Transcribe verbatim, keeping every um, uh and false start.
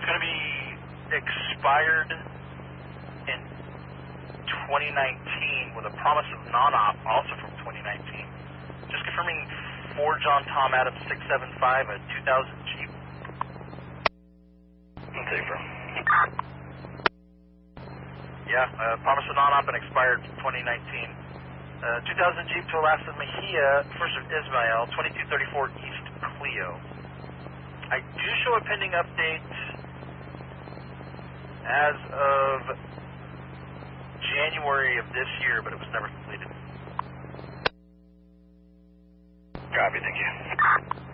going to be expired in twenty nineteen with a promise of non-op also from twenty nineteen. Just confirming for John Tom Adam six seven five, a two thousand Jeep. That's safer. Yeah, uh, promise of non-op and expired twenty nineteen. Uh, two thousand Jeep to Alaska Mejia, first of Ismael, twenty-two thirty-four East Clio. I do show a pending update as of January of this year, but it was never completed. Copy, thank you.